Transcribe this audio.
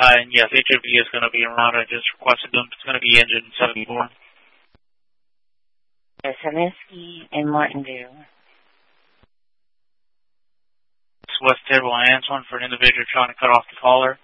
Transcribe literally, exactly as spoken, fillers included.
Uh, and yes, H O V is going to be around. I just requested them. It's going to be engine seventy-four. Saminsky in Martindale. It's West Table Antoine for an individual trying to cut off the caller.